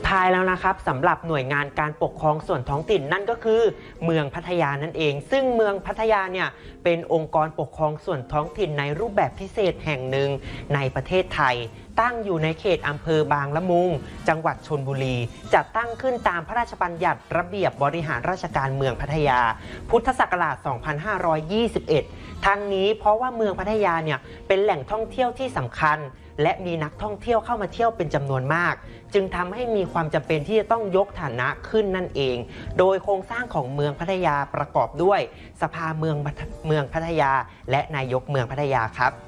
ท้ายแล้วนะครับสำหรับหน่วยงานการปกครองส่วนท้องถิ่นนั่นก็คือเมืองพัทยานั่นเองซึ่งเมืองพัทยาเนี่ยเป็นองค์กรปกครองส่วนท้องถิ่นในรูปแบบพิเศษแห่งหนึ่งในประเทศไทยตั้งอยู่ในเขตอำเภอบางละมุงจังหวัดชลบุรีจัดตั้งขึ้นตามพระราชบัญญัติระเบียบบริหารราชการเมืองพัทยาพุทธศักราช 2521 ทั้งนี้เพราะว่าเมืองพัทยาเนี่ยเป็นแหล่งท่องเที่ยวที่สำคัญและมีนักท่องเที่ยวเข้ามาเที่ยวเป็นจำนวนมากจึงทำให้มีความจำเป็นที่จะต้องยกฐานะขึ้นนั่นเองโดยโครงสร้างของเมืองพัทยาประกอบด้วยสภาเมืองพัทยาและนายกเมืองพัทยาครับ